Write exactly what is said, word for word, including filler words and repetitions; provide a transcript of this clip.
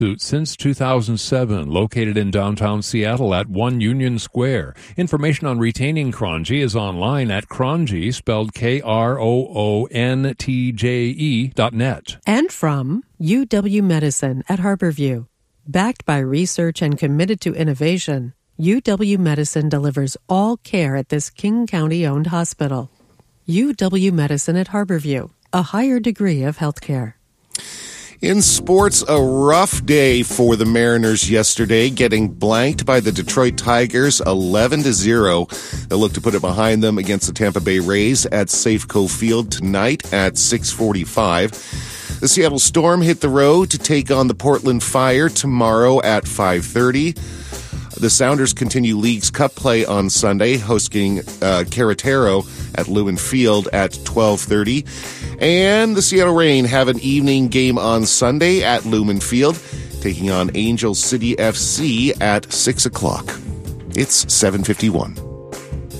since two thousand seven, located in downtown Seattle at One Union Square. Information on retaining Kronje is online at Kronje, spelled K R O O N T J E dot net. And from U W Medicine at Harborview. Backed by research and committed to innovation, U W Medicine delivers all care at this King County-owned hospital. U W Medicine at Harborview, a higher degree of healthcare. In sports, a rough day for the Mariners yesterday, getting blanked by the Detroit Tigers eleven to zero. They'll look to put it behind them against the Tampa Bay Rays at Safeco Field tonight at six forty-five. The Seattle Storm hit the road to take on the Portland Fire tomorrow at five thirty. The Sounders continue League's Cup play on Sunday, hosting uh, Querétaro at Lumen Field at twelve thirty. And the Seattle Reign have an evening game on Sunday at Lumen Field, taking on Angel City F C at six o'clock. It's seven fifty-one.